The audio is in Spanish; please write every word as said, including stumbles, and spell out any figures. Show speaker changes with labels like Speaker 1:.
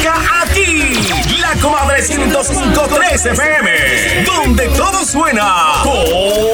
Speaker 1: música aquí. La Comadre ciento cinco punto tres F M, donde todo suena con